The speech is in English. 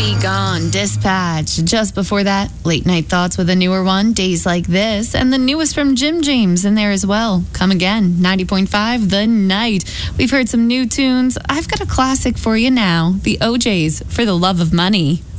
Be Gone, Dispatch. Just before that, Late Night Thoughts with a newer one, Days Like This, and the newest from Jim James in there as well. Come Again, 90.5, The Night. We've heard some new tunes. I've got a classic for you now, the OJs, For the Love of Money.